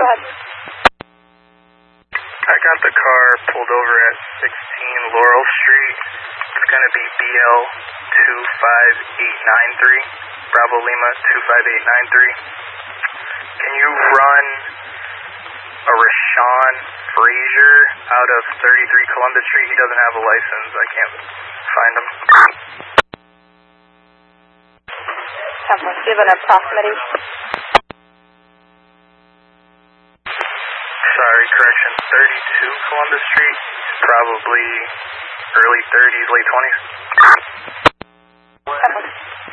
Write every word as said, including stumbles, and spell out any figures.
go ahead. I got the car pulled over at sixteen Laurel Street. It's going to be B L two five eight nine three, Bravo Lima two five eight nine three. Can you run a Rashawn Frazier out of thirty-three Columbus Street? He doesn't have a license. I can't find him. ten four, do you have an approximate age? Sorry, correction, thirty-two Columbus Street, probably early thirties, late twenties.